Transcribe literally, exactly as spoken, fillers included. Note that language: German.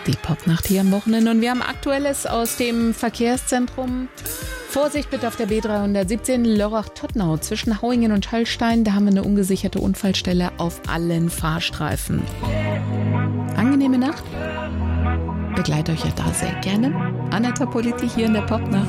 Die Popnacht hier am Wochenende und wir haben Aktuelles aus dem Verkehrszentrum. Vorsicht bitte auf der B dreihundertsiebzehn Lörrach-Todtnau zwischen Hauingen und Hallstein. Da haben wir eine ungesicherte Unfallstelle auf allen Fahrstreifen. Angenehme Nacht. Begleite euch ja da sehr gerne. Aneta Politi hier in der Popnacht.